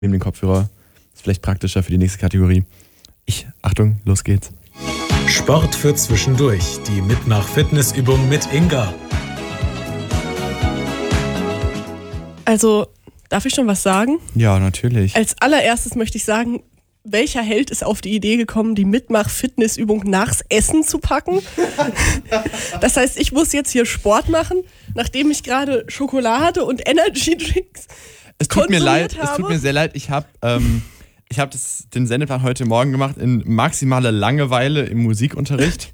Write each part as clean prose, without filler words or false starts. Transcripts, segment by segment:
neben den Kopfhörer. Ist vielleicht praktischer für die nächste Kategorie. Achtung, los geht's. Sport für zwischendurch. Die Mitmach-Fitnessübung mit Inga. Also, darf ich schon was sagen? Ja, natürlich. Als allererstes möchte ich sagen, welcher Held ist auf die Idee gekommen, die Mitmach-Fitnessübung nachs Essen zu packen? Das heißt, ich muss jetzt hier Sport machen, nachdem ich gerade Schokolade und Energy-Drinks Es tut mir habe. sehr leid. Ich habe den Sendeplan heute Morgen gemacht in maximaler Langeweile im Musikunterricht.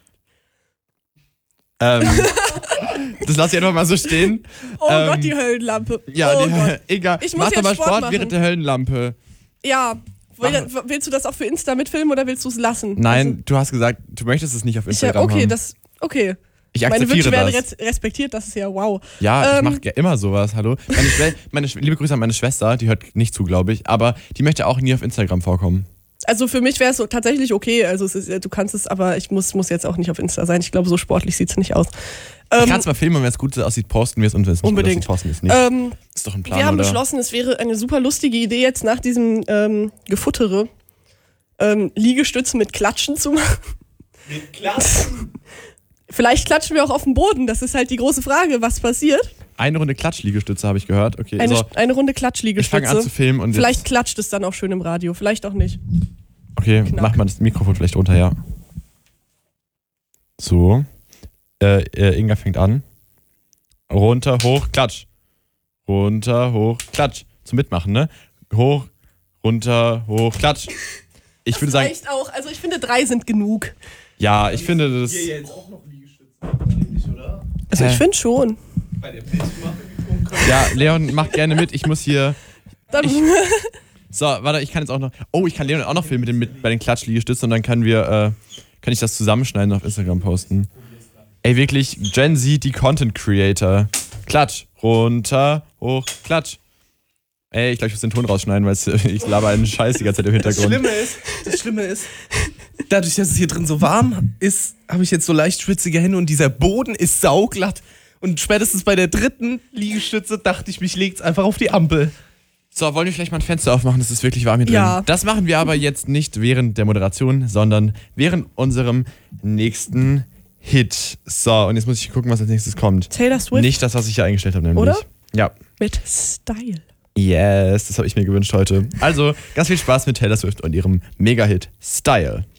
Das lasse ich einfach mal so stehen. Oh Gott, die Höllenlampe. Ja, oh Gott. egal. Ich muss Mach doch mal jetzt Sport Sport machen. während der Höllenlampe. Ja. Willst du das auch für Insta mitfilmen oder willst du es lassen? Nein, du hast gesagt, du möchtest es nicht auf Instagram okay, haben. Okay. Ich Meine Wünsche akzeptiere werden das. respektiert, das ist ja wow. Ja, ich mache ja immer sowas, hallo. Liebe Grüße an meine Schwester, die hört nicht zu, glaube ich, aber die möchte auch nie auf Instagram vorkommen. Also für mich wäre es so tatsächlich okay, also du kannst es, aber ich muss jetzt auch nicht auf Insta sein. Ich glaube, so sportlich sieht es nicht aus. Ich kann es mal filmen und wenn es gut aussieht, posten wir es und wenn es nicht gut aussieht, posten wir es nicht. Ist doch ein Plan, wir haben oder? beschlossen, es wäre eine super lustige Idee, jetzt nach diesem Gefuttere Liegestütze mit Klatschen zu machen. Mit Klatschen? Vielleicht klatschen wir auch auf dem Boden, das ist halt die große Frage, was passiert. Eine Runde Klatschliegestütze habe ich gehört. Okay, eine Runde Klatschliegestütze. Ich fange an zu filmen und vielleicht klatscht es dann auch schön im Radio, vielleicht auch nicht. Okay, mach mal das Mikrofon vielleicht runter, ja. So. Inga fängt an. Runter, hoch, klatsch. Runter, hoch, klatsch. Zum Mitmachen, ne? Hoch, runter, hoch, klatsch. Ich würde sagen. Reicht auch, also ich finde 3 sind genug. Ja, ich finde das. Hier jetzt auch noch Liegestütze eigentlich, oder? Also ich finde schon. Bei der Pilzmache getrunken. Ja, Leon, mach gerne mit. Ich muss hier. Dann So, warte, ich kann jetzt auch noch. Oh, ich kann Leon auch noch filmen bei den Klatschliegestützen und dann kann ich das zusammenschneiden und auf Instagram posten. Ey, wirklich, Gen Z, die Content Creator. Klatsch, runter, hoch, klatsch. Ey, ich glaube, ich muss den Ton rausschneiden, weil ich laber einen Scheiß die ganze Zeit im Hintergrund. Das Schlimme ist, dadurch, dass es hier drin so warm ist, habe ich jetzt so leicht schwitzige Hände und dieser Boden ist sauglatt. Und spätestens bei der 3. Liegestütze dachte ich, mich legt's einfach auf die Ampel. So, wollen wir vielleicht mal ein Fenster aufmachen? Es ist wirklich warm hier drin. Ja. Das machen wir aber jetzt nicht während der Moderation, sondern während unserem nächsten Hit. So, und jetzt muss ich gucken, was als nächstes kommt. Taylor Swift. Nicht das, was ich hier eingestellt habe, nämlich. Oder? Ja. Mit Style. Yes, das habe ich mir gewünscht heute. Also, ganz viel Spaß mit Taylor Swift und ihrem Mega-Hit Style.